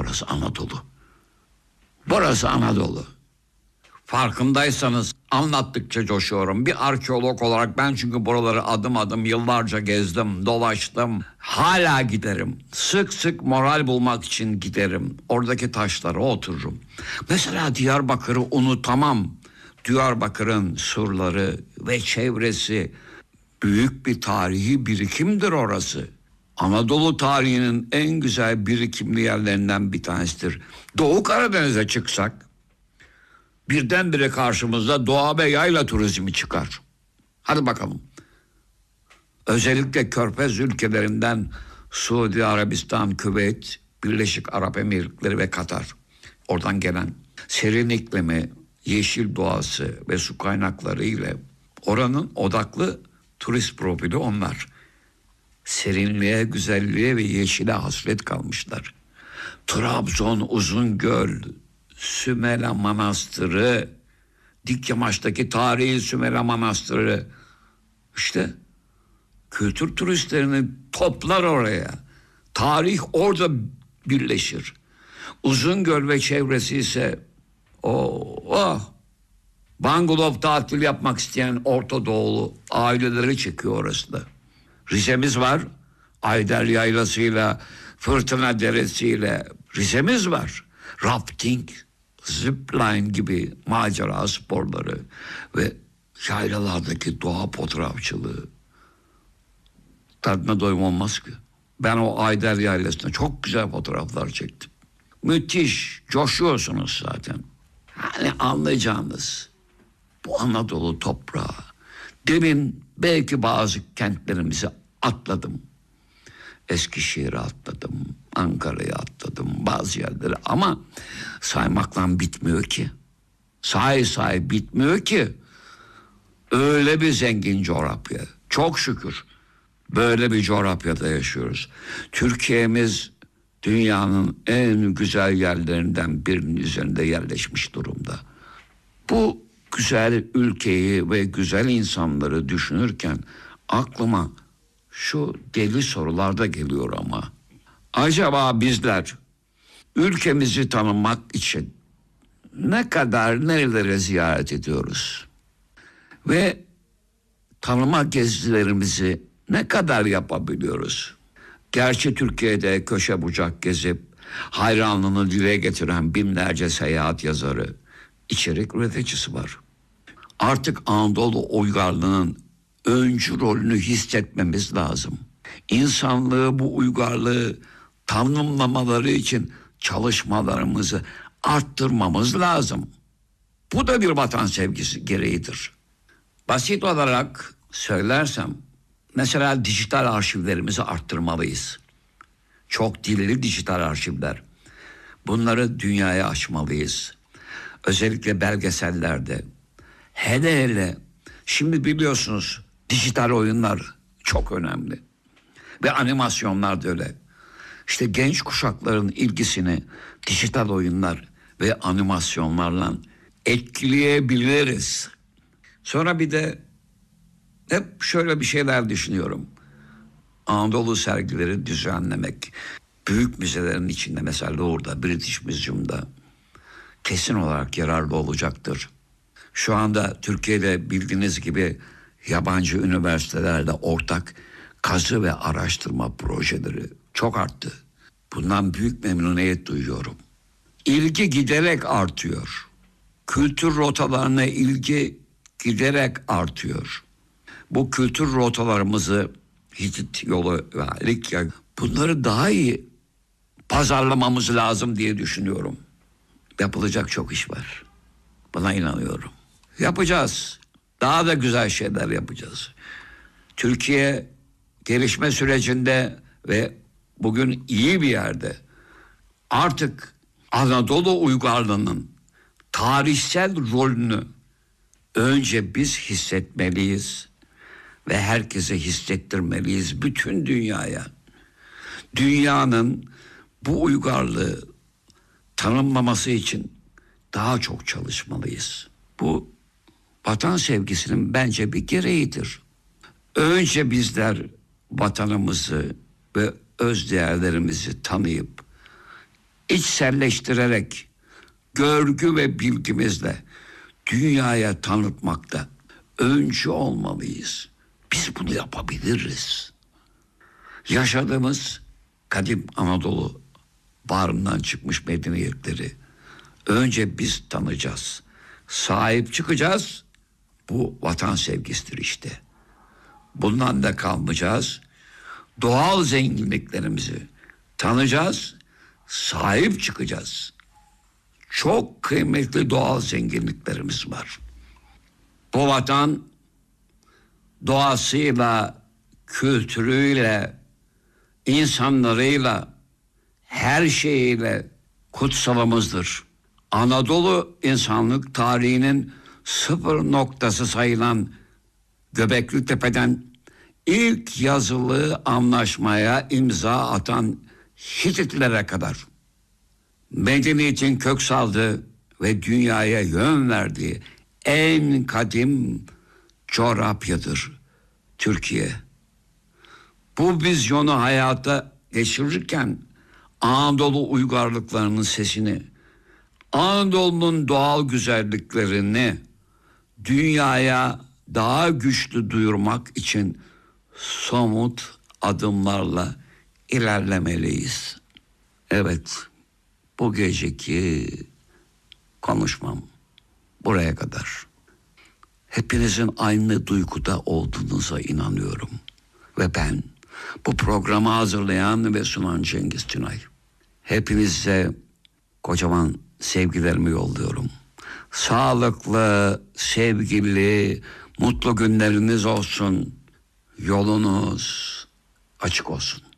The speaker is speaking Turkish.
Burası Anadolu. Burası Anadolu. Farkındaysanız anlattıkça coşuyorum. Bir arkeolog olarak ben çünkü buraları adım adım yıllarca gezdim, dolaştım. Hala giderim. Sık sık moral bulmak için giderim. Oradaki taşlara otururum. Mesela Diyarbakır'ı unutamam. Diyarbakır'ın surları ve çevresi büyük bir tarihi birikimdir orası. Anadolu tarihinin en güzel birikimli yerlerinden bir tanesidir. Doğu Karadeniz'e çıksak birdenbire karşımıza doğa ve yayla turizmi çıkar. Hadi bakalım. Özellikle Körfez ülkelerinden Suudi Arabistan, Küveyt, Birleşik Arap Emirlikleri ve Katar. Oradan gelen serin iklimi, yeşil doğası ve su kaynakları ile oranın odaklı turist profili onlar. Serinliğe, güzelliğe ve yeşile hasret kalmışlar. Trabzon, Uzungöl, Sümela Manastırı, Dikyamaç'taki tarihi Sümela Manastırı. İşte kültür turistlerini toplar oraya. Tarih orada birleşir. Uzungöl ve çevresi ise bungalow tatil yapmak isteyen Orta Doğulu aileleri çekiyor orası da. Rize'miz var. Ayder Yaylası'yla, Fırtına Deresi'yle Rize'miz var. Rafting, zipline gibi macera sporları ve yaylalardaki doğa fotoğrafçılığı. Tadına doyum olmaz ki. Ben o Ayder Yaylası'nda çok güzel fotoğraflar çektim. Müthiş, coşuyorsunuz zaten. Hani anlayacağınız bu Anadolu toprağı. Demin belki bazı kentlerimizi atladım. Eskişehir'i atladım, Ankara'yı atladım, bazı yerleri ama saymakla bitmiyor ki. Say bitmiyor ki. Öyle bir zengin coğrafya. Çok şükür böyle bir coğrafyada yaşıyoruz. Türkiye'miz dünyanın en güzel yerlerinden birinin üzerinde yerleşmiş durumda. Bu güzel ülkeyi ve güzel insanları düşünürken aklıma şu deli sorular da geliyor ama. Acaba bizler ülkemizi tanımak için ne kadar nerelere ziyaret ediyoruz? Ve tanıma gezilerimizi ne kadar yapabiliyoruz? Gerçi Türkiye'de köşe bucak gezip hayranlığını dile getiren binlerce seyahat yazarı, içerik üreticisi var. Artık Anadolu uygarlığının öncü rolünü hissetmemiz lazım. İnsanlığı bu uygarlığı tanımlamaları için çalışmalarımızı arttırmamız lazım. Bu da bir vatan sevgisi gereğidir. Basit olarak söylersem mesela dijital arşivlerimizi arttırmalıyız. Çok dilli dijital arşivler. Bunları dünyaya açmalıyız. Özellikle belgesellerde. Hele şimdi biliyorsunuz dijital oyunlar çok önemli. Ve animasyonlar da öyle. İşte genç kuşakların ilgisini dijital oyunlar ve animasyonlarla etkileyebiliriz. Sonra bir de hep şöyle bir şeyler düşünüyorum. Anadolu sergileri düzenlemek. Büyük müzelerin içinde mesela Louvre'da, British Museum'da kesin olarak yararlı olacaktır. Şu anda Türkiye'de bildiğiniz gibi yabancı üniversitelerle ortak kazı ve araştırma projeleri çok arttı. Bundan büyük memnuniyet duyuyorum. İlgi giderek artıyor. Kültür rotalarına ilgi giderek artıyor. Bu kültür rotalarımızı Hitit yolu ve Likya bunları daha iyi pazarlamamız lazım diye düşünüyorum. Yapılacak çok iş var. Buna inanıyorum. Yapacağız. Daha da güzel şeyler yapacağız. Türkiye gelişme sürecinde ve bugün iyi bir yerde. Artık Anadolu uygarlığının tarihsel rolünü önce biz hissetmeliyiz ve herkese hissettirmeliyiz, bütün dünyaya. Dünyanın bu uygarlığı tanımlaması için daha çok çalışmalıyız. Bu vatan sevgisinin bence bir gereğidir. Önce bizler vatanımızı ve öz değerlerimizi tanıyıp içselleştirerek, görgü ve bilgimizle dünyaya tanıtmakta öncü olmalıyız. Biz bunu yapabiliriz. Yaşadığımız kadim Anadolu bağrından çıkmış medeniyetleri önce biz tanıyacağız. Sahip çıkacağız. Bu vatan sevgisidir işte. Bundan da kalmayacağız. Doğal zenginliklerimizi tanıyacağız. Sahip çıkacağız. Çok kıymetli doğal zenginliklerimiz var. Bu vatan doğasıyla, kültürüyle, insanlarıyla, her şeyiyle kutsalımızdır. Anadolu insanlık tarihinin sıfır noktası sayılan Göbekli Tepe'den ilk yazılı anlaşmaya imza atan Hititlere kadar medeniyetin kök saldığı ve dünyaya yön verdiği en kadim coğrafyadır Türkiye. Bu vizyonu hayata geçirirken Anadolu uygarlıklarının sesini, Anadolu'nun doğal güzelliklerini dünyaya daha güçlü duyurmak için somut adımlarla ilerlemeliyiz. Evet, bu geceki konuşmam buraya kadar. Hepinizin aynı duyguda olduğunuza inanıyorum. Ve ben bu programı hazırlayan ve sunan Cengiz Tünay. Hepinize kocaman sevgilerimi yolluyorum. Sağlıklı, sevgili, mutlu günleriniz olsun. Yolunuz açık olsun.